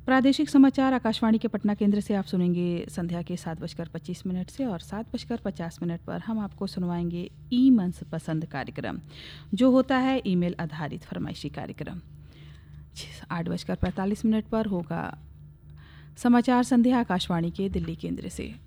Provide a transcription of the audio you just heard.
प्रादेशिक समाचार आकाशवाणी के पटना केंद्र से आप सुनेंगे संध्या के 7:25 से और 7:50 पर हम आपको सुनवाएंगे ई मंच पसंद कार्यक्रम, जो होता है ईमेल आधारित फरमाइशी कार्यक्रम। 8:45 पर होगा समाचार संध्या आकाशवाणी के दिल्ली केंद्र से।